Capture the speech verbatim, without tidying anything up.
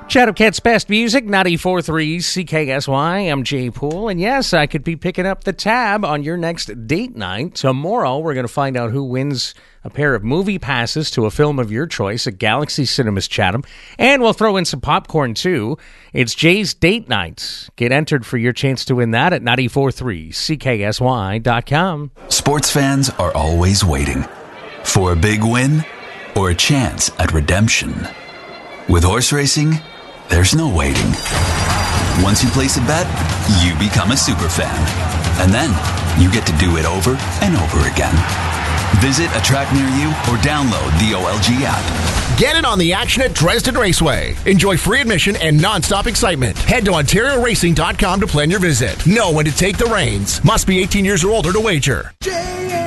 Chatham Cat's Best Music, ninety-four point three C K S Y. I'm Jay Poole, and yes, I could be picking up the tab on your next date night. Tomorrow, we're going to find out who wins a pair of movie passes to a film of your choice at Galaxy Cinemas Chatham, and we'll throw in some popcorn, too. It's Jay's Date Night. Get entered for your chance to win that at ninety-four point three C K S Y dot com. Sports fans are always waiting for a big win or a chance at redemption. With horse racing, there's no waiting. Once you place a bet, you become a super fan. And then you get to do it over and over again. Visit a track near you or download the O L G app. Get in on the action at Dresden Raceway. Enjoy free admission and nonstop excitement. Head to Ontario Racing dot com to plan your visit. Know when to take the reins. Must be eighteen years or older to wager.